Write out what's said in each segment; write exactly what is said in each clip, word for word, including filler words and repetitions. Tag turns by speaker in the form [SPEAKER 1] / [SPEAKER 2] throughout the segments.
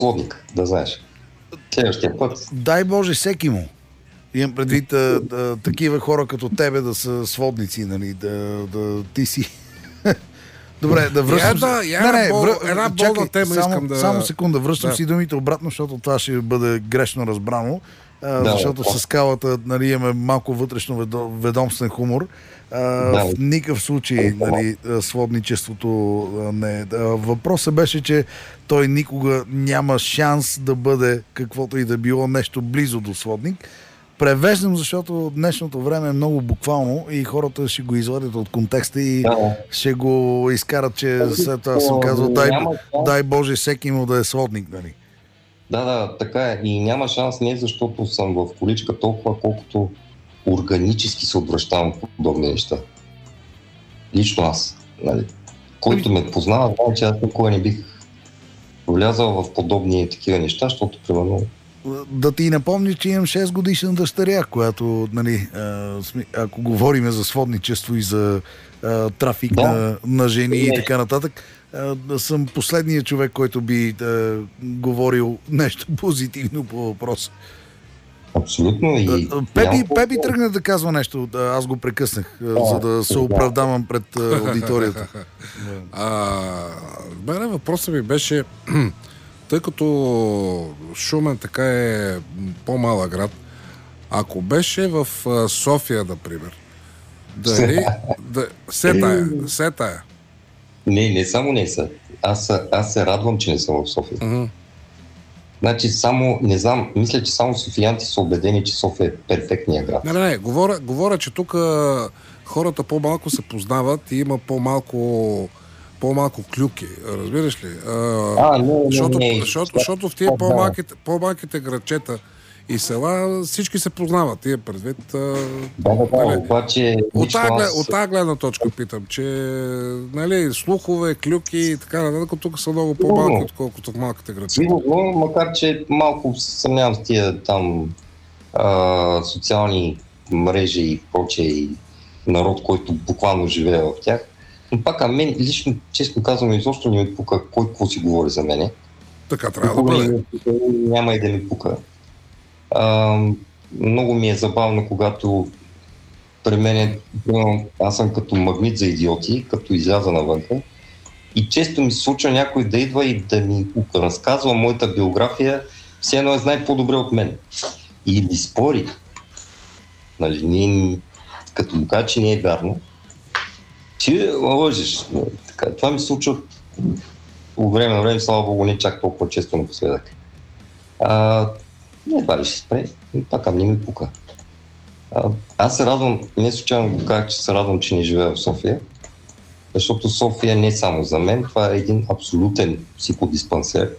[SPEAKER 1] сводник, да знаеш. Следващия път.
[SPEAKER 2] Дай Боже всеки му. Имам предвид а, да, такива хора като тебе да са сводници, нали, да, да ти си... Добре, да връщам...
[SPEAKER 3] Да, я не, не, бол, връ... една болна чакай, тема
[SPEAKER 2] само,
[SPEAKER 3] искам да...
[SPEAKER 2] Само секунда, връщам
[SPEAKER 3] да.
[SPEAKER 2] си думите обратно, защото това ще бъде грешно разбрано, а,
[SPEAKER 1] да,
[SPEAKER 2] защото
[SPEAKER 1] да.
[SPEAKER 2] с скалата, нали, имаме малко вътрешно ведомствен хумор. А, да. В никакъв случай, нали, сводничеството не е. Въпросът беше, че той никога няма шанс да бъде каквото и да било нещо близо до сводник. Превеждам, защото днешното време е много буквално и хората ще го извадят от контекста и да. ще го изкарат, че след това съм казал, дай, дай Боже всеки му да е сводник, нали?
[SPEAKER 1] Да, да, така е. И няма шанс не защото съм в количка толкова, колкото органически се отвръщавам по подобни неща. Лично аз. Нали? Който ме познава, знае, че аз никога не бих влязал в подобни такива неща, защото примерно
[SPEAKER 2] да ти напомня, че имам шест годишна дъщеря, която, нали, ако говорим за сводничество и за а, трафик да. на, на жени и така нататък, а, съм последният човек, който би а, говорил нещо позитивно по въпроса.
[SPEAKER 1] Абсолютно. И
[SPEAKER 2] Пепи, няма... Пепи тръгна да казва нещо, аз го прекъснах, а, за да се оправдавам пред аудиторията.
[SPEAKER 3] а, мене въпросът ми беше... Тъй като Шумен така е по-малък град, ако беше в София, например, дали... Да, се тая, се тая.
[SPEAKER 1] Не, не само не са. Аз, аз се радвам, че не съм в София. Uh-huh. Значи само, не знам, мисля, че само софиянти са убедени, че София е перфектният град.
[SPEAKER 3] Не, не, не, говоря, говоря че тук хората по-малко се познават и има по-малко по-малко клюки, разбираш ли? А,
[SPEAKER 1] а, не, не,
[SPEAKER 3] защото,
[SPEAKER 1] не,
[SPEAKER 3] защото, защото в тия по-малките, по-малките градчета и села всички се познават, тия предвид.
[SPEAKER 1] Да, да, да, обаче...
[SPEAKER 3] От тази гледна точка питам, че нали, слухове, клюки и така нататък, тук са много по-малки, отколкото в малките градчета.
[SPEAKER 1] Сигурно, макар че малко съмнявам с тия там а, социални мрежи и прочее и народ, който буквално живее в тях. Но пак, а мен лично, честно казвам, изобщо не ми пука кой какво си говори за мене.
[SPEAKER 3] Така трябва да бъде.
[SPEAKER 1] Няма и да ми пука. А, много ми е забавно, когато при мен, аз съм като магнит за идиоти, като изляза навънка. И често ми се случва някой да идва и да ми разказва моята биография, все едно е знае по-добре от мен. И ми спори. Нали, ние, като му кажа, че не е вярно, че лъжеш. Така, това ми се случва по време на време, слава Богу, не чак толкова често напоследък. А, не, това ли ще спре, пак не ми пука. А, аз се радвам, не случайно го казах, че се радвам, че не живея в София, защото София не е само за мен, това е един абсолютен психодиспансер.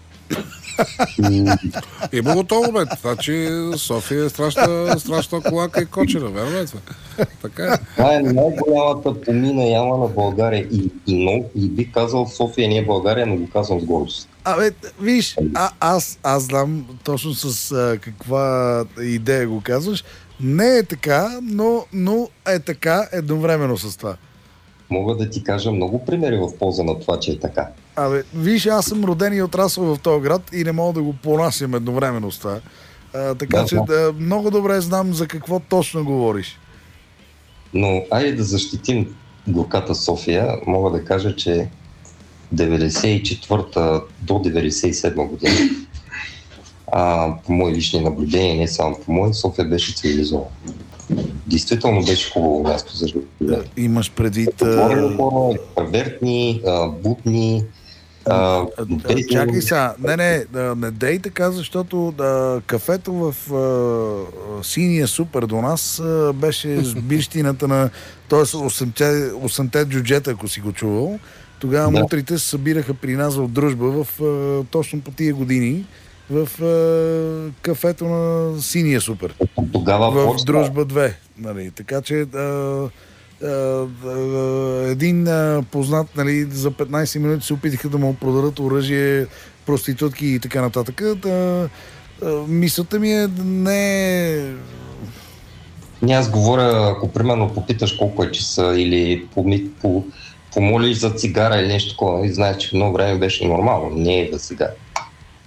[SPEAKER 3] Има го това момент. Значи София е страшна, страшна колака и кочера, верно е това? Така е.
[SPEAKER 1] Това е най-голямата помина яма на България и, и, но, и бих казал, София не е България, но го казвам с гордост.
[SPEAKER 2] Абе, виж, а, аз, аз знам точно с а, каква идея го казваш. Не е така, но, но е така едновременно с това.
[SPEAKER 1] Мога да ти кажа много примери в полза на това, че е така.
[SPEAKER 2] Абе, виж, аз съм роден и отрасъл в този град и не мога да го понасям едновременно с това. А, така да, че да, много добре знам за какво точно говориш.
[SPEAKER 1] Но айде да защитим горката София. Мога да кажа, че деветдесет и четвърта до деветдесет и седма година, а, по мои лични наблюдения, не само по мои, София беше цивилизована. Действително беше хубаво място за живеене.
[SPEAKER 2] Имаш предвид...
[SPEAKER 1] Хора, интровертни, бутни... А,
[SPEAKER 2] чакай сега, не, не, не дей така, защото да, кафето в а, синия супер до нас а, беше сбирщината на, т.е. осемте джуджета, ако си го чувал. Тогава да. Мутрите се събираха при нас в дружба в, а, точно по тия години в а, кафето на синия супер.
[SPEAKER 1] Тогава
[SPEAKER 2] в
[SPEAKER 1] почта.
[SPEAKER 2] дружба две. Нали? Така че а, Uh, uh, един uh, познат, нали, за петнайсет минути се опитаха да му продадат оръжие, проститутки и така нататък. Uh, uh, мисълта ми е не...
[SPEAKER 1] Не, аз говоря, ако примерно попиташ колко е часа или по, помолиш за цигара или нещо такова, и знаеш, че много време беше нормално, не е за сега.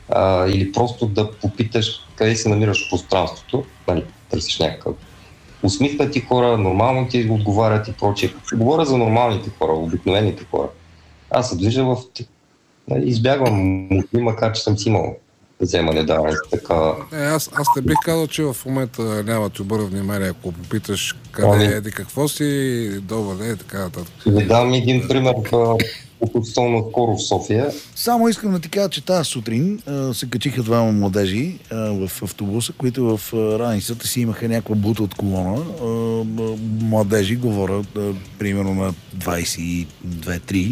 [SPEAKER 1] а, или просто да попиташ къде се намираш в пространството, нали, търсиш някакъв усмихнати хора, нормално ти отговарят и прочее. Говоря за нормалните хора, обикновените хора. Аз се движа в... Нали, избягвам мутни, макар че съм си имал вземане, да, така...
[SPEAKER 3] Е, аз, аз не бих казал, че в момента няма ти обърна внимание, ако попиташ къде
[SPEAKER 1] ами...
[SPEAKER 3] еди, какво си, добър, е, така нататък.
[SPEAKER 1] Ви дам един пример относително скоро в София.
[SPEAKER 2] Само искам да ти кажа, че тази сутрин а, се качиха двама младежи а, в автобуса, които в а, раницата си имаха някаква бута от колона. А, младежи, говоря, а, примерно на двайсет и две три.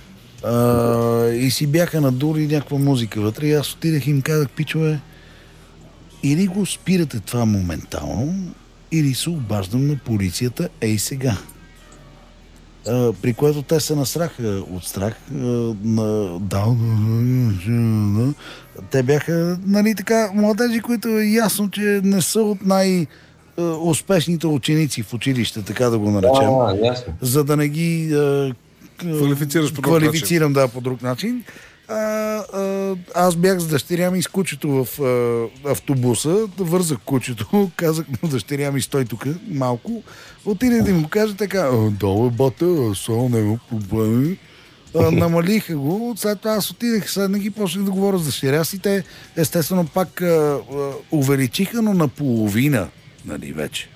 [SPEAKER 2] Uh, и си бяха надули някаква музика вътре и аз отидах и им казах, пичове, или го спирате това моментално, или се обаждам на полицията ей сега. Uh, при което те се насраха от страх. Uh, на... да, да, те бяха, нали така, младежи, които е ясно, че не са от най- успешните ученици в училище, така да го наречем.
[SPEAKER 1] А, ясно.
[SPEAKER 2] За да не ги uh,
[SPEAKER 3] Квалифицираш по друг
[SPEAKER 2] квалифицирам,
[SPEAKER 3] начин.
[SPEAKER 2] да, по друг начин. А, а, аз бях с дъщеря ми с кучето в а, автобуса, вързах кучето, казах на дъщеря ми, стой тук малко, отиде да му кажа така, да бе, бата, само няма проблеми. А, намалиха го, след това аз отидех, седнах и почнах да говоря с дъщеря си, те естествено пак а, а, увеличиха, но наполовина, нали, вече.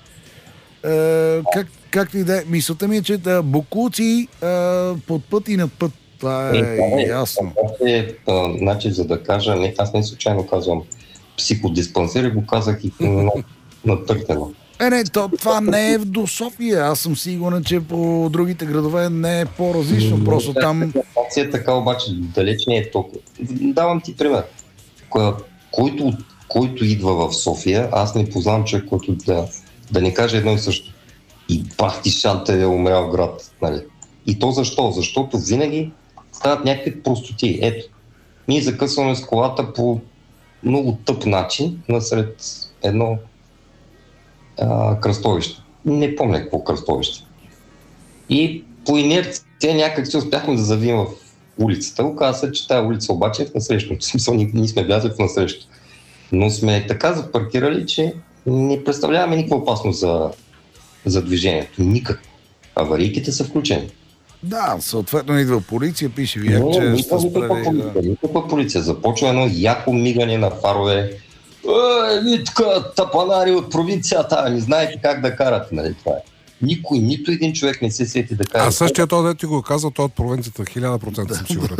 [SPEAKER 2] А, как Както и да е, мисълта ми е, че да, бокуци а, под път и над път. Това е, е ясно.
[SPEAKER 1] Е, а, значи, за да кажа, не, аз не случайно казвам психодиспансер и го казах и натъртено.
[SPEAKER 2] Е, не, то, това не е до София. Аз съм сигурен, че по другите градове не е по-различно. Просто там...
[SPEAKER 1] Е така, обаче далеч не е толкова. Давам ти пример. Който, който идва в София, аз не познавам човек, който да, да не каже едно и също. И бах ти шанта е умрял град. Нали? И то защо? Защото винаги стават някакви простоти. Ето, ние закъсваме с колата по много тъп начин насред едно а, кръстовище. Не помня какво кръстовище. И по инерция някак си успяхме да завием в улицата. Оказва се, че тази улица обаче е в насрещното. В смисъл, ние, ние сме влязли в насреща. Но сме така запаркирали, че не представляваме никаква опасност за за движението. Никак. Аварийките са включени.
[SPEAKER 2] Да, съответно идва полиция, пише ви, че
[SPEAKER 1] не,
[SPEAKER 2] сте спрели...
[SPEAKER 1] Полиция, никаква полиция. Започва едно яко мигане на фарове. Е, така, тапанари от провинцията, не знаете как да карат, нали това е. Никой, нито един човек не се сети да кара.
[SPEAKER 3] А същия този, дето ти го казал, той от провинцията, хиляда процента съм сигурен.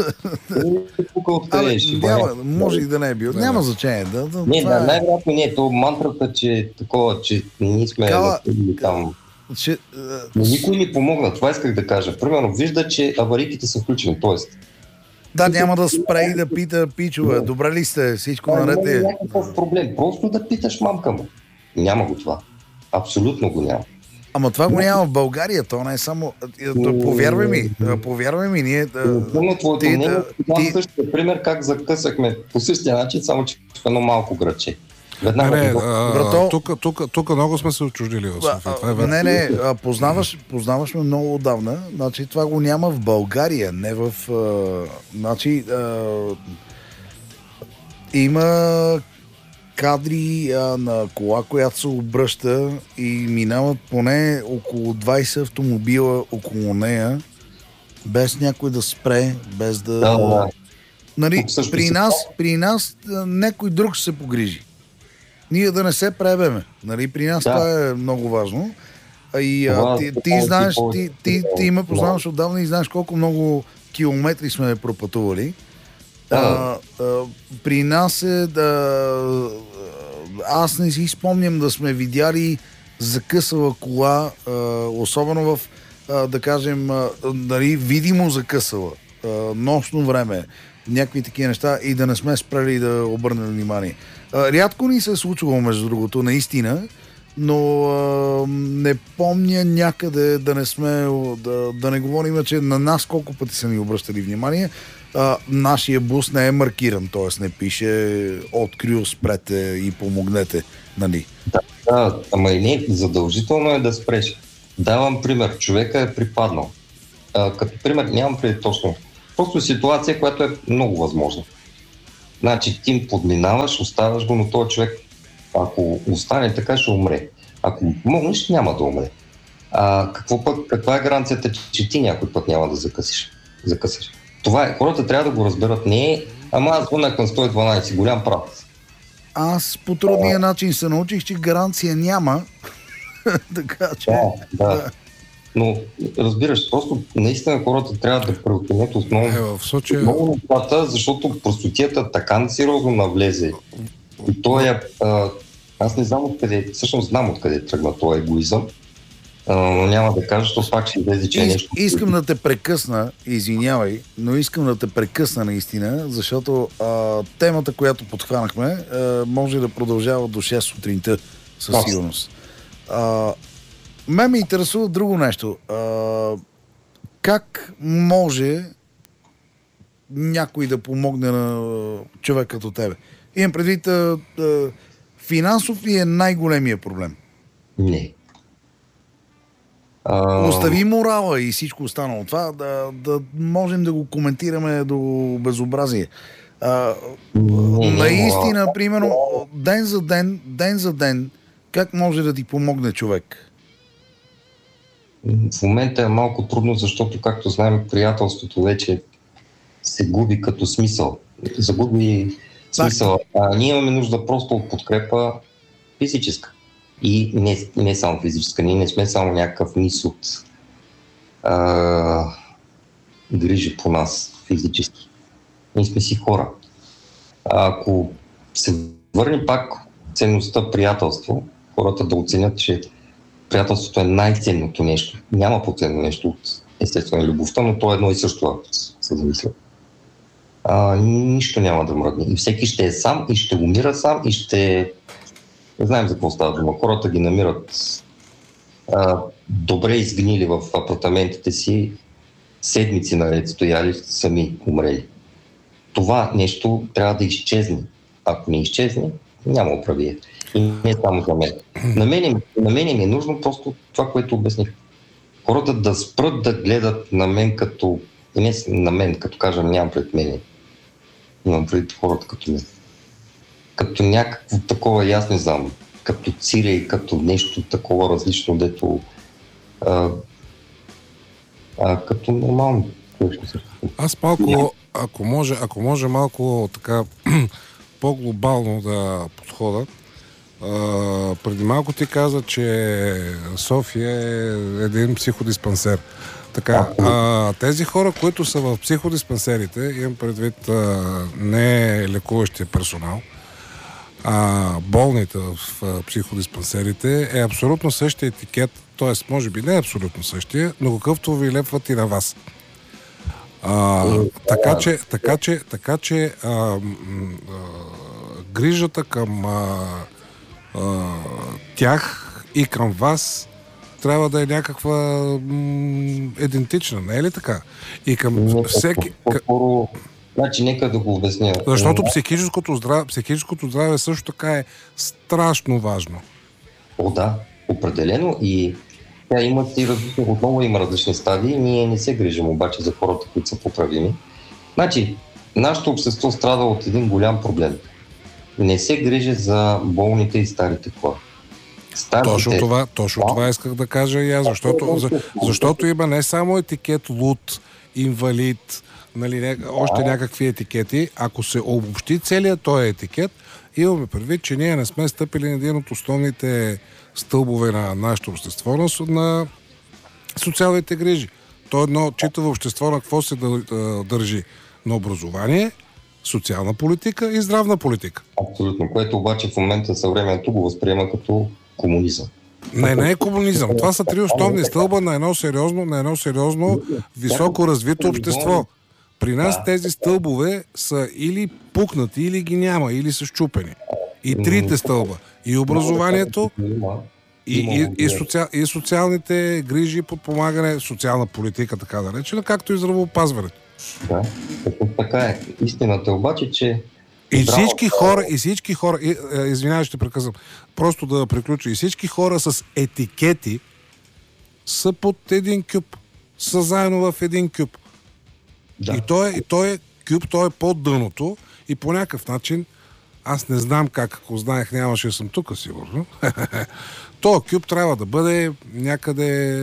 [SPEAKER 2] Абе, няма, може и да не е бил. Няма значение. Да, да,
[SPEAKER 1] не,
[SPEAKER 2] това
[SPEAKER 1] да, най-вероятно не е. То мантрата, че такова, че ние сме
[SPEAKER 2] Кала...
[SPEAKER 1] там.
[SPEAKER 2] Че,
[SPEAKER 1] Но никой ни помогна, това исках да кажа. Примерно, вижда, че аварийките са включени, т.е.
[SPEAKER 2] Да, няма да спре и да пита, пичове, добре ли сте, всичко наред е.
[SPEAKER 1] Няма някакъв проблем, просто да питаш мамка му. Няма го това. Абсолютно го няма.
[SPEAKER 2] Ама това го няма в България, то не е само... Повярвай ми, повярвай ми, ние...
[SPEAKER 1] Помня твоето мнение, това същия пример, как закъсахме по същия начин, само че в едно малко градче.
[SPEAKER 3] Веднага не, не, а, тук, тук, тук много сме се отчуждили в София.
[SPEAKER 2] А, не, не, а, познаваш, познаваш ме много отдавна. Значи това го няма в България, не в... А, значи а, има кадри а, на кола, която се обръща и минават поне около двайсет автомобила около нея, без някой да спре, без да...
[SPEAKER 1] да, да.
[SPEAKER 2] Нали, при нас, при нас а, някой друг ще се погрижи. Ние да не се пребеме. Нали, при нас да. Това е много важно. А и а, ти, ти знаеш, ти, ти, ти ме познаваш отдавна и знаеш колко много километри сме пропътували. Да. А, а, при нас е да... Аз не си спомням да сме видяли закъсала кола, а, особено в, а, да кажем, а, нали, видимо закъсала. А, нощно време. Някакви такива неща и да не сме спрели да обърнем внимание. А, рядко ни се е случвало, между другото, наистина, но а, не помня някъде да не сме, да, да не говорим, че на нас колко пъти са ни обръщали внимание. А, нашия бус не е маркиран, т.е. не пише открил, спрете и помогнете, нали?
[SPEAKER 1] Да, да, ама и не, задължително е да спреш. Давам пример, човека е припаднал. А, като пример нямам преди точно. Просто ситуация, която е много възможна. Значи ти подминаваш, оставаш го, но този човек, ако остане така, ще умре. Ако му помогнеш, няма да умре. А какво пък, каква е гаранцията, че ти някой път няма да закъсиш? закъсиш? Това е, хората трябва да го разберат. Не е, ама аз звънах на сто и дванадесет, голям прав.
[SPEAKER 2] Аз по трудния начин се научих, че гаранция няма. Така че...
[SPEAKER 1] Да, да. Но разбираш, просто наистина хората трябва да преоценят основно
[SPEAKER 3] е, в случая...
[SPEAKER 1] много нещата, защото простотията така сериозно навлезе. И той е... А, аз не знам откъде, всъщност знам откъде тръгна този егоизъм, а, но няма да кажа, защото пак ще излезе, че е нещо...
[SPEAKER 2] Искам да те прекъсна, извинявай, но искам да те прекъсна наистина, защото а, темата, която подхванахме, а, може да продължава до шест сутринта, със сигурност. А, Ме ме интересува друго нещо. А, как може някой да помогне на човек като тебе? Имам предвид, а, а, финансов ли е най-големия проблем?
[SPEAKER 1] Не. А...
[SPEAKER 2] Остави морала и всичко останало. Това да, да можем да го коментираме до безобразие. А, не, наистина, не, примерно, ден за ден, ден за ден, как може да ти помогне човек?
[SPEAKER 1] В момента е малко трудно, защото, както знаем, приятелството вече се губи като смисъл. Загуби смисъл. А ние имаме нужда просто от подкрепа физическа. И не, не само физическа. Ние не сме само някакъв мис от а, грижи по нас физически. Ние сме си хора. А, ако се върне пак ценността приятелство, хората да оценят, че приятелството е най-ценното нещо. Няма по-ценно нещо от естествено любовта, но то е едно и също, ако се замисля. А, нищо няма да мръдне. И всеки ще е сам и ще умира сам и ще... Не знаем за какво става дума. Хората ги намират а, добре изгнили в апартаментите си, седмици наред стояли, сами умрели. Това нещо трябва да изчезне. Ако не изчезне, няма управие. И не само за мен. На мен, на мен ми е нужно просто това, което обясних. Хората да спрат да гледат на мен като... Не на мен, като кажа, нямам пред мене. Имам пред хората като мен. Като някакво такова, аз не знам, като цирей, като нещо такова различно, дето... А, а, като нормално.
[SPEAKER 3] Аз малко, ако може, ако може малко така по-глобално да подхода. Uh, преди малко ти каза, че София е един психодиспансер. Така, uh, тези хора, които са в психодиспансерите, имам предвид uh, не лекуващия персонал, а болните в uh, психодиспансерите, е абсолютно същия етикет, т.е. може би не е абсолютно същия, но какъвто ви лепват и на вас. Uh, така че, така че, така че uh, uh, грижата към uh, Uh, тях и към вас трябва да е някаква м- идентична, не е ли така? И към не, всеки...
[SPEAKER 1] По-скоро, значи нека да го обясня.
[SPEAKER 3] Защото психическото здраве, психическото здраве също така е страшно важно.
[SPEAKER 1] О, да, определено, и тя има и различни, отново има различни стадии, ние не се грижим обаче за хората, които са поправими. Значи, нашето общество страда от един голям проблем. Не се грижи за болните и старите хора. Старите...
[SPEAKER 3] Точно това, точно това исках да кажа и аз, защото, за, защото има не само етикет луд, инвалид, нали, не, още някакви етикети. Ако се обобщи целият този етикет, имаме предвид, че ние не сме стъпили на един от основните стълбове на нашето общество, на, на социалните грижи. То едно читаво общество на какво се държи? На образование, социална политика и здравна политика.
[SPEAKER 1] Абсолютно, което обаче в момента съвременето го възприема като комунизъм.
[SPEAKER 3] Не, не е комунизъм. Това са три основни стълба на едно сериозно, на едно сериозно високо развито общество. При нас тези стълбове са или пукнати, или ги няма, или са счупени. И трите стълба. И образованието, и, и, и, социал, и социалните грижи, подпомагане, социална политика, така да речем, както и здравеопазването.
[SPEAKER 1] Да, така е. Истината е обаче, че...
[SPEAKER 3] И всички хора, и всички хора, и, извинявай, ще прекъсвам, просто да приключа, и всички хора с етикети са под един кюб, са заедно в един кюб. Да. И той, и той е кюб, той е под дъното И по някакъв начин, аз не знам как, ако знаех, нямаше да съм тук, сигурно. То кюб трябва да бъде някъде,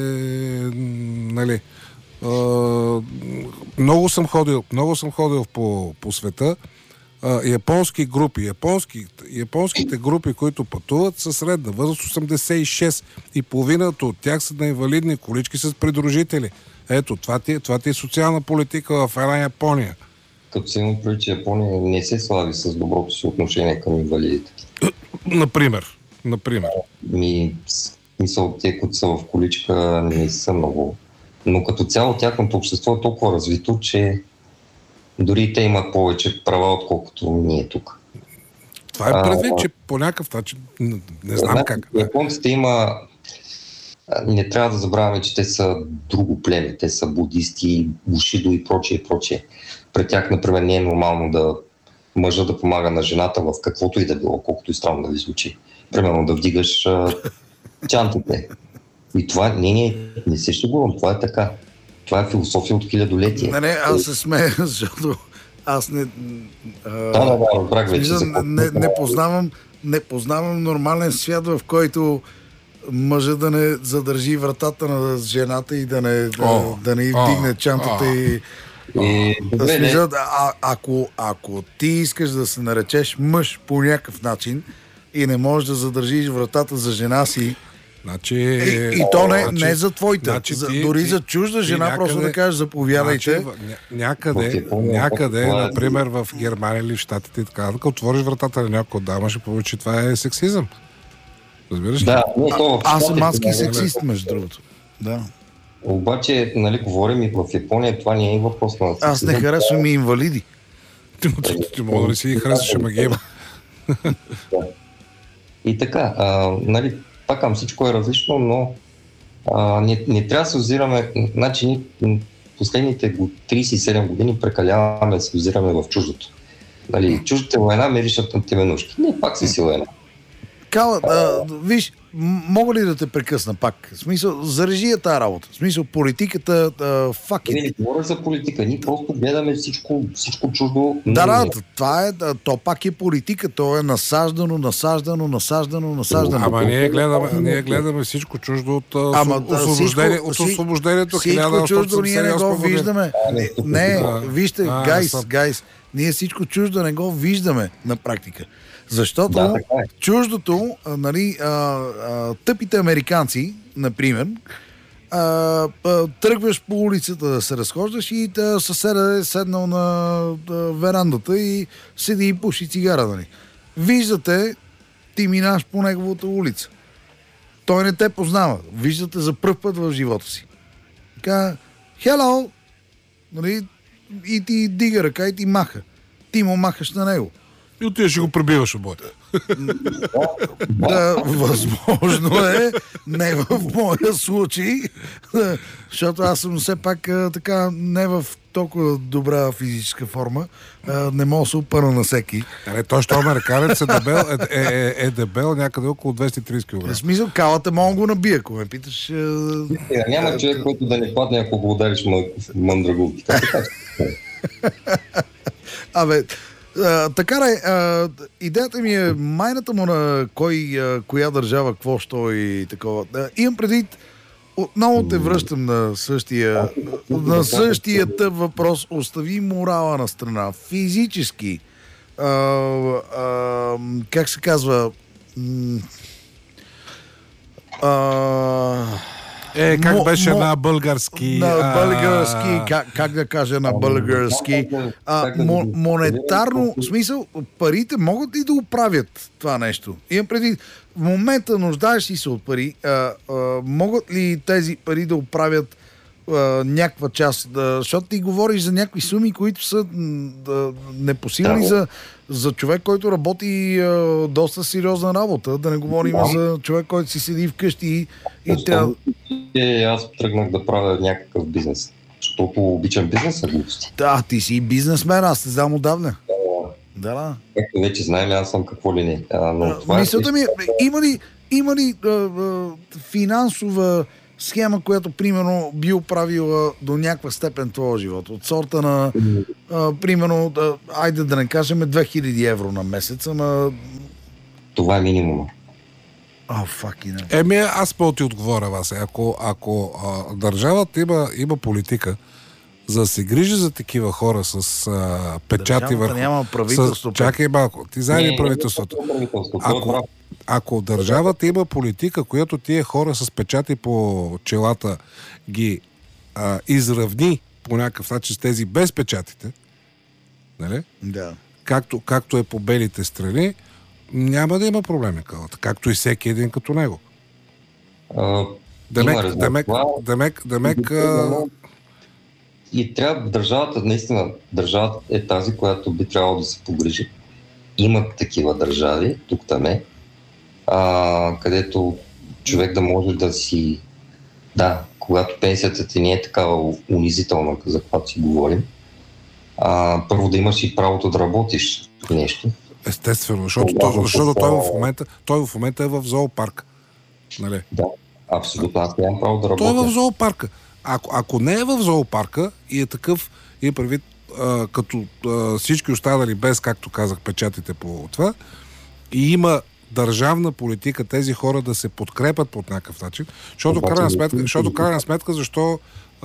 [SPEAKER 3] нали, Uh, много съм ходил, много съм ходил по, по света. Uh, японски групи, японски, японските групи, които пътуват, са средна възраст осемдесет и шест и половината от тях са на инвалидни колички с придружители. Ето, това ти, това ти е социална политика в една Япония.
[SPEAKER 1] Като се има преди, че Япония не се слави с доброто си отношение към инвалидите.
[SPEAKER 3] Например. Например.
[SPEAKER 1] Ми, мисъл, те, които са в количка, не са много. Но като цяло тяхното общество е толкова развито, че дори те имат повече права, отколкото ние тук.
[SPEAKER 3] Това е предвид, че по някакъв начин не, не знам
[SPEAKER 1] а,
[SPEAKER 3] как.
[SPEAKER 1] Японците има... Не трябва да забравяме, че те са друго племе. Те са будисти, бушидо и прочее, и прочее. При тях, например, не е нормално да мъжа да помага на жената в каквото и да било, колкото и странно да ви звучи. Примерно да вдигаш а, чантите. И това не, не, не се шегувам, това е така. Това е философия от хилядолетие.
[SPEAKER 2] Не, не, аз се смея, защото аз не... А,
[SPEAKER 1] да, да, да, разбрах вече.
[SPEAKER 2] Не, не, не, познавам, не познавам нормален свят, в който мъжа да не задържи вратата на жената и да не,
[SPEAKER 3] О,
[SPEAKER 2] да, да не вдигне чантата
[SPEAKER 3] о,
[SPEAKER 2] и...
[SPEAKER 1] И, добре,
[SPEAKER 2] смисъл, а, ако, ако ти искаш да се наречеш мъж по някакъв начин и не можеш да задържиш вратата за жена си,
[SPEAKER 3] Значи,
[SPEAKER 2] и, и то не,
[SPEAKER 3] значи,
[SPEAKER 2] не за твоите,
[SPEAKER 3] значи,
[SPEAKER 2] за,
[SPEAKER 3] ти,
[SPEAKER 2] дори
[SPEAKER 3] ти,
[SPEAKER 2] за чужда жена,
[SPEAKER 3] някъде,
[SPEAKER 2] просто да кажеш заповядайте.
[SPEAKER 3] Значи, някъде, някъде, например в Германия или в Щатите и така, ако отвориш вратата на някой дама, ще получи, това е сексизъм. Разбираш ли?
[SPEAKER 1] Да, не, то,
[SPEAKER 2] а, аз съм адски сексист, между другото. Да.
[SPEAKER 1] Обаче, нали, говорим и в Япония, това не е въпрос на сексизъм.
[SPEAKER 2] Аз не харесвам и инвалиди.
[SPEAKER 3] Ти, ти, ти мога да не си харесваш, ама ги има.
[SPEAKER 1] И така, а, нали, пак към всичко е различно, но а, не, не трябва да се озираме, значи ни последните трийсет и седем години прекаляваме да се озираме в чуждото. Нали, чуждата война меришат на теменушки. Не, пак си си война.
[SPEAKER 2] Кала, а, виж, мога ли да те прекъсна пак? В смисъл, зарежи тази работа. В смисъл, политиката, фак
[SPEAKER 1] Не, не говоря за политика, ние просто гледаме всичко, всичко чуждо.
[SPEAKER 2] Да, да, това е, то пак е политика, то е насаждано, насаждано, насаждано, насаждано.
[SPEAKER 3] Ама ние гледаме, ние гледаме всичко чуждо от, Ама, освобождение, от освобождението.
[SPEAKER 2] Всичко чуждо ние не го виждаме. Не, не вижте, а, гайс, съм... гайс, ние всичко чуждо не го виждаме на практика. Защото да, е. чуждото, нали, а, а, тъпите американци, например, а, а, тръгваш по улицата да се разхождаш и да съседа е седнал на а, верандата и седи и пуши цигара. Нали. Виждате, ти минаш по неговата улица. Той не те познава. Виждате за пръв път в живота си. Така, hello, нали, и ти дига ръка и ти маха. Ти му махаш на него.
[SPEAKER 3] И отиваш и го пребиваш обоите.
[SPEAKER 2] Да, възможно е. Не в моя случай. Защото аз съм все пак така не в толкова добра физическа форма. Не мога да се опъна на всеки.
[SPEAKER 3] Не, той, що американец е дебел, е, е, е, е дебел някъде около двеста и трийсет килограма.
[SPEAKER 2] В смисъл, калата мога го набия, ако ме питаш.
[SPEAKER 1] Е, няма човек, който да не падне, ако го удариш мъндрагулки.
[SPEAKER 2] Абе, Uh, така е, uh, идеята ми е майната му на кой, uh, коя държава, какво, що и такова. Uh, имам предвид, отново те връщам на същия, на същия тъп въпрос. Остави морала на страна. Физически, uh, uh, как се казва, uh,
[SPEAKER 3] Е, как
[SPEAKER 2] мо,
[SPEAKER 3] беше
[SPEAKER 2] мо,
[SPEAKER 3] на български?
[SPEAKER 2] На български, как, как да кажа на български? А, мо, монетарно, в смисъл, парите могат и да оправят това нещо. Имам преди, в момента нуждаеш си се от пари, а, а, могат ли тези пари да оправят а, някаква част? Да, защото ти говориш за някакви суми, които са да, непосилни да. за, за човек, който работи а, доста сериозна работа. Да не говорим да. за човек, който си седи вкъщи и, и трябва...
[SPEAKER 1] Е, аз тръгнах да правя някакъв бизнес, защото обичам бизнеса, глупости.
[SPEAKER 2] Да, ти си бизнесмен, аз те знам отдавна. Да, да.
[SPEAKER 1] Както вече знаем, аз съм какво ли не. А, но
[SPEAKER 2] а, мисълта
[SPEAKER 1] е...
[SPEAKER 2] ми е, има ли, има ли а, а, финансова схема, която примерно би оправила до някаква степен твоя живот. От сорта на, а, примерно, да, айде да не кажем две хиляди евро на месец, ама...
[SPEAKER 1] Това е минимума.
[SPEAKER 2] О, факи, не.
[SPEAKER 3] Еми, аз по ти отговоря, Васе. Ако, ако а, държавата има, има политика, за да се грижи за такива хора с а, печати върху...
[SPEAKER 2] няма правителство.
[SPEAKER 3] С... Чакай малко, ти заедно правителството. Ако, ако държавата има политика, която тия хора с печати по челата ги а, изравни по някакъв начин с тези без печатите, нали?
[SPEAKER 2] Да.
[SPEAKER 3] Както, както е по белите страни, няма да има проблеми, калата, както и всеки един като него.
[SPEAKER 1] А,
[SPEAKER 3] Демек, демек, демек, демек, а...
[SPEAKER 1] И трябва държавата, наистина, държавата е тази, която би трябвало да се погрижи. Има такива държави, тук там е, а, където човек да може да си... Да, когато пенсията ти не е такава унизителна, за каквато си говорим, а, първо да имаш и правото да работиш нещо.
[SPEAKER 3] Естествено, защото, да, той, защото той, в момента, той в момента е в зоопарк. Нали?
[SPEAKER 1] Да, абсолютно. Аз нямам право да работя.
[SPEAKER 3] Той е в зоопарка. Ако, ако не е в зоопарка и е такъв, и е предвид а, като а, всички останали без, както казах, печатите по това, и има държавна политика тези хора да се подкрепят по някакъв начин, защото крайна сметка, защото крайна сметка защо а,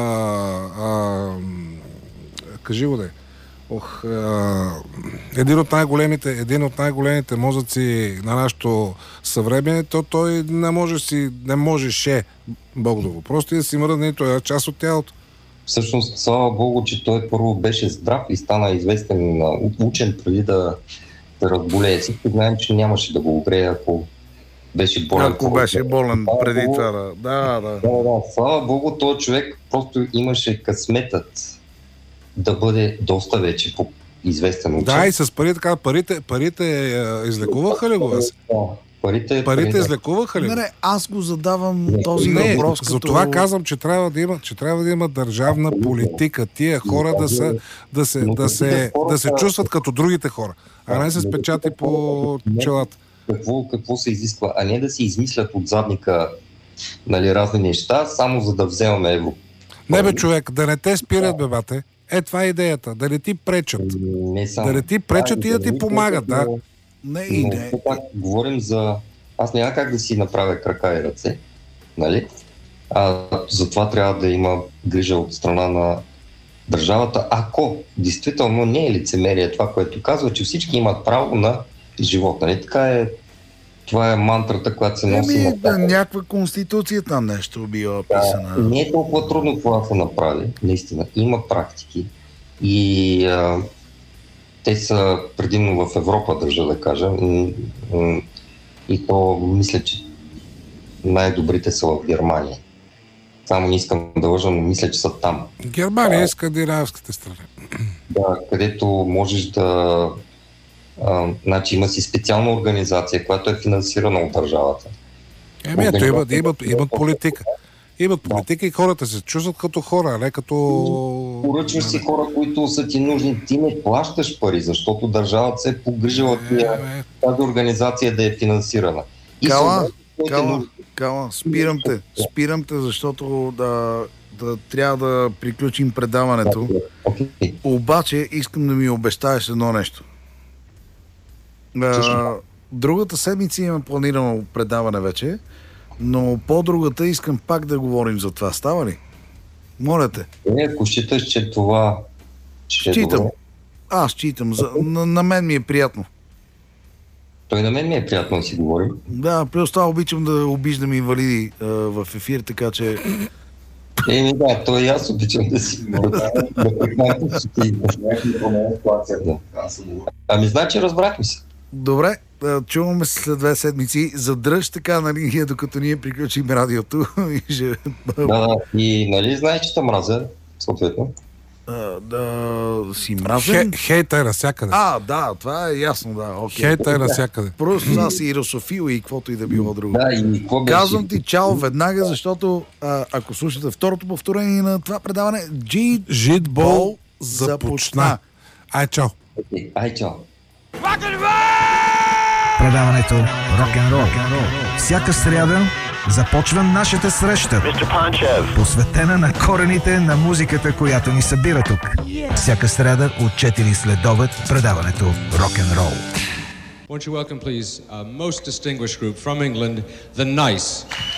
[SPEAKER 3] а, кажи го да е. Ох, а, един от най-големите, един от най-големите мозъци на нашето съвремие, то той не може си, не можеше, Бог да го прости, да си мръдне, той е част от тялото.
[SPEAKER 1] Всъщност, слава Богу, че той първо беше здрав и стана известен учен преди да, да разболее. Всички знаем, че нямаше да го огрее, ако беше болен.
[SPEAKER 2] Ако беше болен преди това, да. Да, да.
[SPEAKER 1] Да, да. Слава Богу, този човек просто имаше късметът да бъде доста вече по-известен учен.
[SPEAKER 3] Да, и с пари, така, парите, парите е, излекуваха ли го?
[SPEAKER 1] Да, парите,
[SPEAKER 3] парите излекуваха ли го?
[SPEAKER 2] Не, не, аз го задавам не, този
[SPEAKER 3] не,
[SPEAKER 2] въпрос.
[SPEAKER 3] За това като... казвам, че трябва да има, че трябва да има държавна политика. Тия хора да, са, да, се, да, се, да се чувстват като другите хора, а не се печати по челата.
[SPEAKER 1] Какво, какво се изисква? А не да си измислят от задника, нали, разни неща, само за да вземаме евро.
[SPEAKER 3] Не бе, човек, да не те спират, бе, бате. Е, това е идеята. Да не ти пречат.
[SPEAKER 1] Не само.
[SPEAKER 3] Да не ти пречат и да ти помагат, да.
[SPEAKER 2] Не, и не.
[SPEAKER 1] Но, пак, говорим за... Аз няма как да си направя крака и ръце, нали? А затова трябва да има грижа от страна на държавата. Ако действително не е лицемерие това, което казва, че всички имат право на живот, нали? Така е. Това е мантрата, която се носи
[SPEAKER 2] Еми,
[SPEAKER 1] на
[SPEAKER 2] да, някаква конституция там нещо била писана.
[SPEAKER 1] Да, не е толкова трудно това да се направи, наистина. Има практики и а, те са предимно в Европа, държа да кажа. И то мисля, че най-добрите са в Германия. Само не искам да лъжа, но мисля, че са там.
[SPEAKER 3] Германия е скандинавските страни.
[SPEAKER 1] Да, където можеш да... А, значи има си специална организация, която е финансирана от държавата.
[SPEAKER 3] Еми, ето имат, имат, имат политика. Имат политика и хората се чувстват като хора, а не като...
[SPEAKER 1] Поръчваш си хора, които са ти нужни. Ти не плащаш пари, защото държавата се е погрижила тия, тази организация да е финансирана. И
[SPEAKER 2] Кала, Кала, Кала, спирам те, спирам те, защото да, да трябва да приключим предаването.
[SPEAKER 1] Okay.
[SPEAKER 2] Обаче искам да ми обещаеш едно нещо. А, другата седмица имам планирано предаване вече, но по-другата искам пак да говорим за това. Става ли? Моля те.
[SPEAKER 1] Не, ако считаш, че това... Че
[SPEAKER 2] считам. Е Аз считам. За, на, на мен ми е приятно.
[SPEAKER 1] Той на мен ми е приятно да си говорим.
[SPEAKER 2] Да, плюс това обичам да обиждам инвалиди а, в ефир, така че...
[SPEAKER 1] Еми да, то и аз обичам да си говоря. Ами значи разбрахме се.
[SPEAKER 2] Добре, чуваме се след две седмици. Задръж така на линия, докато ние приключим радиото. И ще...
[SPEAKER 1] Да, да. И нали знаеш, че те мразя, съответно?
[SPEAKER 2] А, да си мразен?
[SPEAKER 3] Хейта е навсякъде.
[SPEAKER 2] А, да, това е ясно, да. Okay.
[SPEAKER 3] Хейта е навсякъде.
[SPEAKER 2] Просто аз си и русофил и каквото и да било друго.
[SPEAKER 1] Да, и какво беше?
[SPEAKER 2] Казвам ти чао веднага, защото а, ако слушате второто повторение на това предаване, Джид
[SPEAKER 3] Житбол започна. Ай, чао.
[SPEAKER 1] Okay. Ай, чао.
[SPEAKER 4] Предаването Рок-н-рол. Всяка сряда започва нашата среща, посветена на корените на музиката, която ни събира тук. Всяка сряда от четири следобед предаването Rock'n'Roll.
[SPEAKER 5] Won't you welcome, please, a most distinguished group from England, The Nice.